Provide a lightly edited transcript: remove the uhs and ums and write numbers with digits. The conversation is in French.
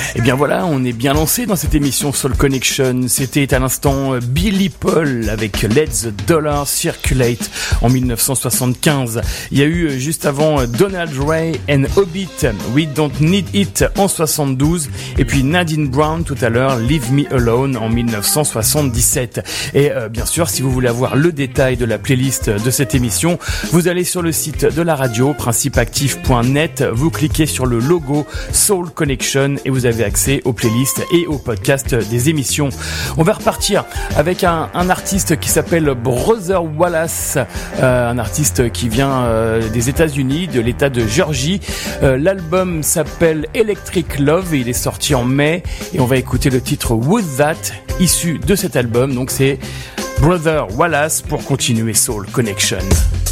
Et bien voilà, on est bien lancé dans cette émission Soul Connection. C'était à l'instant Billy Paul avec Let the Dollar Circulate en 1975. Il y a eu juste avant Donald Ray and Hobbit, We Don't Need It en 72. Et puis Nadine Brown tout à l'heure, Leave Me Alone en 1977. Et bien sûr, si vous voulez avoir le détail de la playlist de cette émission, vous allez sur le site de la radio, principeactif.net, vous cliquez sur le logo Soul Connection et vous avez accès aux playlists et aux podcasts des émissions. On va repartir avec un artiste qui s'appelle Brother Wallace, un artiste qui vient des États-Unis, de l'État de Géorgie. L'album s'appelle Electric Love et il est sorti en mai et on va écouter le titre Would That, issu de cet album. Donc c'est Brother Wallace pour continuer Soul Connection.